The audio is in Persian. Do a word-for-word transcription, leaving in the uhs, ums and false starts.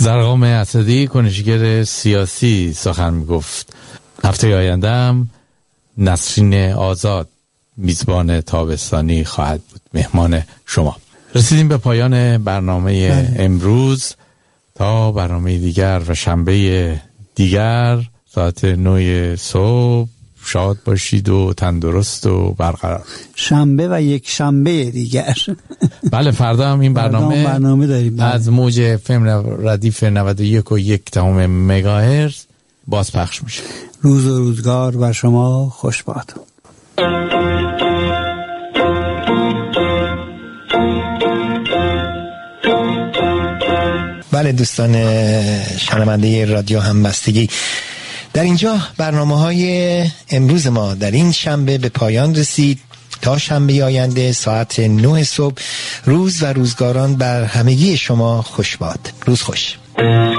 زرقام اسدی، کنشگر سیاسی، سخن میگفت. هفته آینده هم نسرین آزاد میزبان تابستانی خواهد بود، مهمان شما. رسیدیم به پایان برنامه بله. امروز. تا برنامه دیگر و شنبه دیگر ساعت نه صبح شاد باشید و تندرست و برقرار. شنبه و یک شنبه دیگر. بله فردا هم این برنامه, برنامه داریم بله. از موج فم ردیف نود و یک و یک دهم مگاهرتز باز پخش میشه. روز و روزگار بر شما خوش باد. بله دوستان شنونده رادیو همبستگی، در اینجا برنامه‌های امروز ما در این شنبه به پایان رسید. تا شنبه آینده ساعت نه صبح، روز و روزگاران بر همگی شما خوش باد. روز خوش.